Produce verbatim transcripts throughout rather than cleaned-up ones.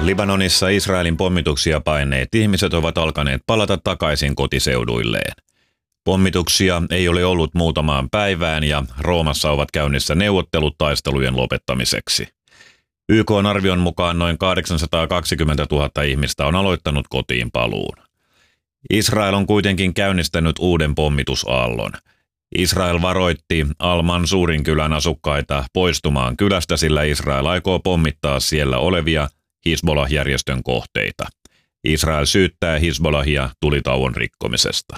Libanonissa Israelin pommituksia paineet ihmiset ovat alkaneet palata takaisin kotiseuduilleen. Pommituksia ei ole ollut muutamaan päivään ja Roomassa ovat käynnissä neuvottelut taistelujen lopettamiseksi. Y K:n arvion mukaan noin kahdeksansataakaksikymmentätuhatta ihmistä on aloittanut kotiin paluun. Israel on kuitenkin käynnistänyt uuden pommitusaallon. Israel varoitti Al-Mansurin kylän asukkaita poistumaan kylästä, sillä Israel aikoo pommittaa siellä olevia Hizbollah-järjestön kohteita. Israel syyttää Hizbollahia tulitauon rikkomisesta.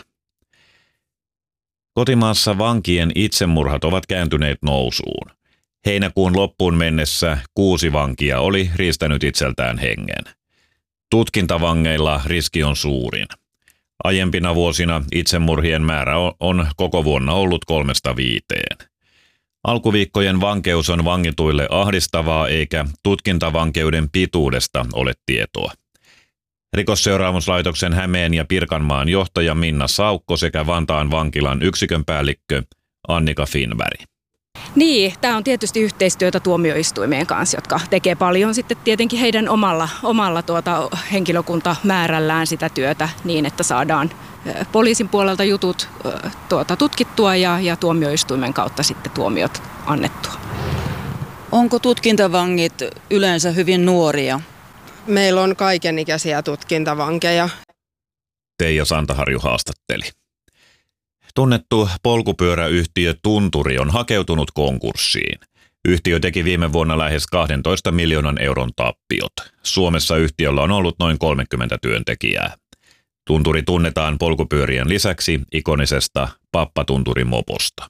Kotimaassa vankien itsemurhat ovat kääntyneet nousuun. Heinäkuun loppuun mennessä kuusi vankia oli riistänyt itseltään hengen. Tutkintavangeilla riski on suurin. Aiempina vuosina itsemurhien määrä on koko vuonna ollut kolmesta viiteen. Alkuviikkojen vankeus on vangituille ahdistavaa eikä tutkintavankeuden pituudesta ole tietoa. Rikosseuraamuslaitoksen Hämeen ja Pirkanmaan johtaja Minna Saukko sekä Vantaan vankilan yksikön päällikkö Annika Finberg. Niin, tämä on tietysti yhteistyötä tuomioistuimien kanssa, jotka tekee paljon sitten tietenkin heidän omalla, omalla tuota henkilökuntamäärällään sitä työtä niin, että saadaan poliisin puolelta jutut tuota, tutkittua ja, ja tuomioistuimen kautta sitten tuomiot annettua. Onko tutkintavangit yleensä hyvin nuoria? Meillä on kaikenikäisiä tutkintavankeja. Teija Santaharju haastatteli. Tunnettu polkupyöräyhtiö Tunturi on hakeutunut konkurssiin. Yhtiö teki viime vuonna lähes kahdentoista miljoonan euron tappiot. Suomessa yhtiöllä on ollut noin kolmekymmentä työntekijää. Tunturi tunnetaan polkupyörien lisäksi ikonisesta Pappa-Tunturin moposta.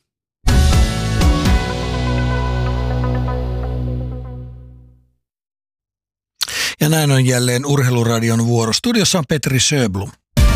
Ja näin on jälleen Urheiluradion vuoro. Studiossa on Petri Sjöblom.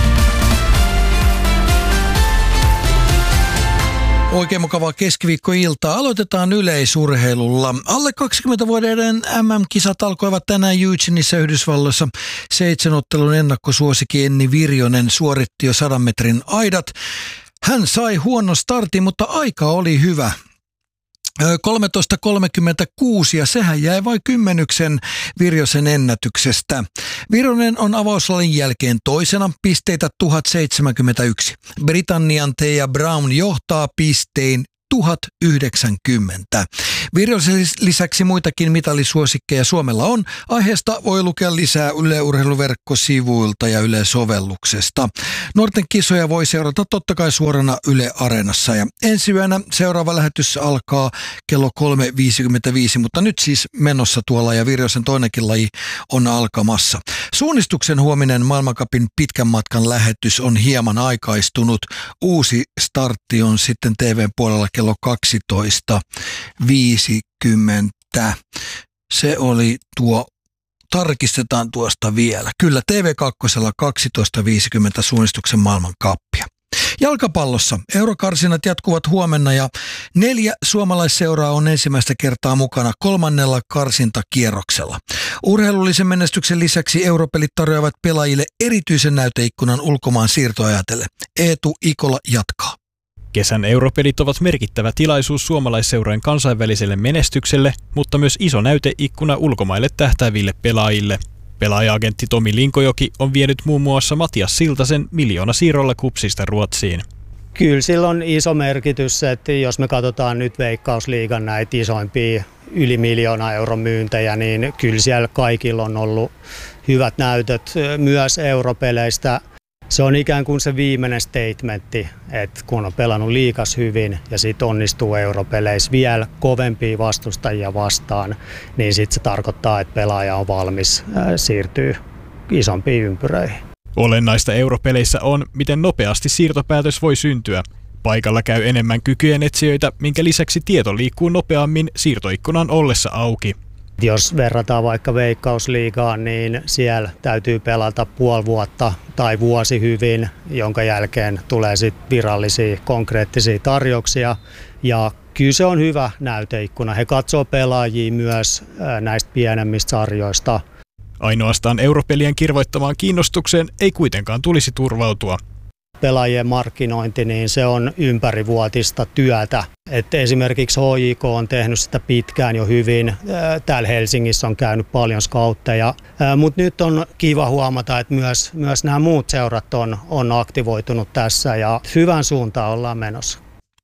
Oikein mukavaa keskiviikkoiltaa. Aloitetaan yleisurheilulla. Alle kaksikymmentävuotiaiden M M-kisat alkoivat tänään Eugeneissa Yhdysvalloissa. Seitsemänottelun ennakkosuosikki Enni Virjonen suoritti jo sadan metrin aidat. Hän sai huonon startin, mutta aika oli hyvä. kolmetoista kolmekymmentäkuusi ja sehän jäi vain kymmenyksen Virjosen ennätyksestä. Virjonen on avauslalin jälkeen toisena, pisteitä tuhat seitsemänkymmentäyksi. Britannian Thea Brown johtaa pistein tuhat yhdeksänkymmentä. Virjosen lisäksi muitakin mitalisuosikkeja Suomella on. Aiheesta voi lukea lisää Yle Urheiluverkkosivuilta ja Yle sovelluksesta. Nuorten kisoja voi seurata totta kai suorana Yle Areenassa. Ja ensi yönä seuraava lähetys alkaa kello kolme viisikymmentäviisi, mutta nyt siis menossa tuolla ja Virjosen toinenkin laji on alkamassa. Suunnistuksen huominen maailmancupin pitkän matkan lähetys on hieman aikaistunut. Uusi startti on sitten T V:n puolella kello kaksitoista viisikymmentä. Se oli tuo, tarkistetaan tuosta vielä. Kyllä T V kaksi kaksitoista viisikymmentä suunnistuksen maailmankappia. Jalkapallossa eurokarsinat jatkuvat huomenna ja neljä suomalaisseuraa on ensimmäistä kertaa mukana kolmannella karsintakierroksella. Urheilullisen menestyksen lisäksi europelit tarjoavat pelaajille erityisen näyteikkunan ulkomaan siirtoajatelle. Eetu Ikola jatkaa. Kesän europelit ovat merkittävä tilaisuus suomalaisseurojen kansainväliselle menestykselle, mutta myös iso näyteikkuna ulkomaille tähtääville pelaajille. Pelaaja-agentti Tomi Linkojoki on vienyt muun muassa Matias Siltasen miljoona siirrolla Kupsista Ruotsiin. Kyllä sillä on iso merkitys, että jos me katsotaan nyt Veikkausliigan näitä isoimpia yli miljoona euron myyntejä, niin kyllä siellä kaikilla on ollut hyvät näytöt myös europeleistä. Se on ikään kuin se viimeinen statementti, että kun on pelannut liigas hyvin ja sitten onnistuu europeleissä vielä kovempia vastustajia vastaan, niin sitten se tarkoittaa, että pelaaja on valmis siirtyä isompiin ympyröihin. Olennaista europeleissä on, miten nopeasti siirtopäätös voi syntyä. Paikalla käy enemmän kykyjen etsijöitä, minkä lisäksi tieto liikkuu nopeammin siirtoikkunan ollessa auki. Jos verrataan vaikka Veikkausliigaan, niin siellä täytyy pelata puoli vuotta tai vuosi hyvin, jonka jälkeen tulee sitten virallisia konkreettisia tarjouksia. Ja kyllä se on hyvä näyteikkuna. He katsoo pelaajia myös näistä pienemmistä sarjoista. Ainoastaan europelien kirvoittamaan kiinnostukseen ei kuitenkaan tulisi turvautua. pelaajien markkinointi, niin se on ympärivuotista työtä. Et esimerkiksi H J K on tehnyt sitä pitkään jo hyvin. Täällä Helsingissä on käynyt paljon scoutteja, mutta nyt on kiva huomata, että myös, myös nämä muut seurat on, on aktivoitunut tässä ja hyvän suuntaan ollaan menossa.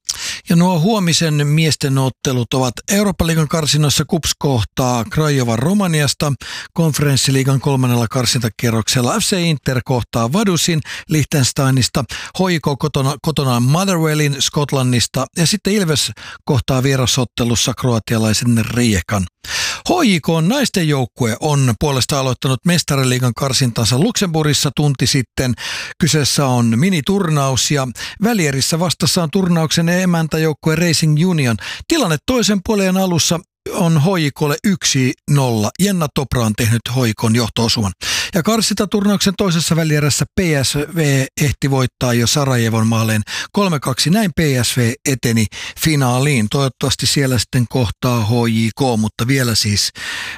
Ja nuo huomisen miesten ottelut ovat Eurooppa-liigan karsinoissa KuPS kohtaa Krajovan Romaniasta, Konferenssiliigan kolmannella karsintakierroksella F C Inter kohtaa Vadusin Liechtensteinista, H J K kotona, kotonaan Motherwellin Skotlannista ja sitten Ilves kohtaa vierasottelussa kroatialaisen Rijekan. H J K naisten joukkue on puolesta aloittanut mestariliigan karsintansa Luxemburgissa tunti sitten. Kyseessä on miniturnaus ja välierissä vastassa on turnauksen emäntäjoukkue Racing Union. Tilanne toisen puolen alussa on H J K:lle yksi nolla. Jenna Topra on tehnyt H J K:n johto-osuman. Ja karsintaturnauksen toisessa välierässä P S V ehti voittaa jo Sarajevon maaleen kolme kaksi. Näin P S V eteni finaaliin. Toivottavasti siellä sitten kohtaa H J K, mutta vielä siis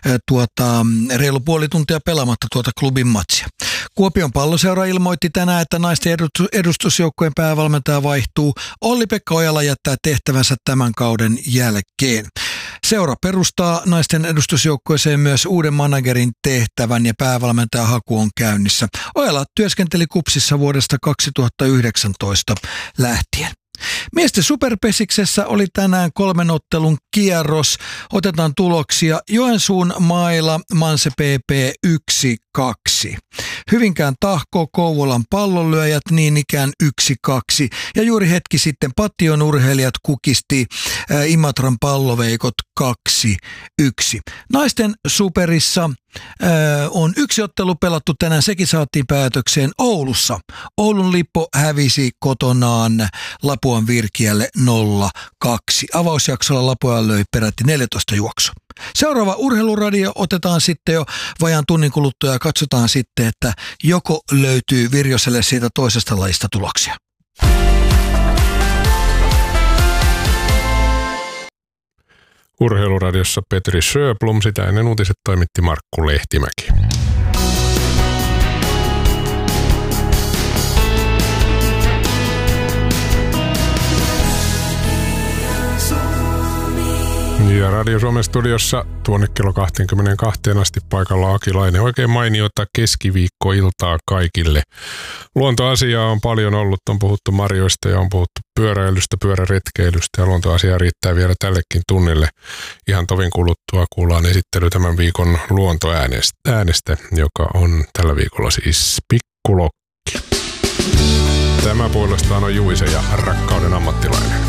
tuota, reilu puoli tuntia pelaamatta tuota klubin matsia. Kuopion Palloseura ilmoitti tänään, että naisten edustusjoukkueen päävalmentaja vaihtuu. Olli-Pekka Ojala jättää tehtävänsä tämän kauden jälkeen. Seura perustaa naisten edustusjoukkueeseen myös uuden managerin tehtävän ja päävalmentajan haku on käynnissä. Ojala työskenteli KuPSissa vuodesta kaksituhattayhdeksäntoista lähtien. Miesten superpesiksessä oli tänään kolmen ottelun kierros. Otetaan tuloksia. Joensuun Maila, Manse P P yksi kaksi. Hyvinkään Tahko, Kouvolan Pallonlyöjät niin ikään yksi kaksi. Ja juuri hetki sitten Pattion urheilijat kukisti äh, Imatran Palloveikot kaksi yksi. Naisten superissa äh, on yksi ottelu pelattu tänään. Sekin saatiin päätökseen Oulussa. Oulun Lippo hävisi kotonaan Lapuan Virkiälle nolla kaksi. Avausjaksolla Lapua löi peräti neljätoista juoksua. Seuraava urheiluradio otetaan sitten jo vajaan tunnin kuluttua ja katsotaan sitten, että joko löytyy Virjoselle siitä toisesta lajista tuloksia. Urheiluradiossa Petri Sjöblom, sitä ennen uutiset toimitti Markku Lehtimäki. Ja Radio Suomen studiossa tuonne kello kaksikymmentäkaksi asti paikalla Akilainen. Oikein mainiota keskiviikkoiltaa kaikille. Luontoasiaa on paljon ollut, on puhuttu marjoista ja on puhuttu pyöräilystä, pyöräretkeilystä ja luontoasiaa riittää vielä tällekin tunnille. Ihan tovin kuluttua kuullaan esittely tämän viikon luontoäänestä, joka on tällä viikolla siis Pikkulokki. Tämä puolestaan on Juise ja Rakkauden ammattilainen.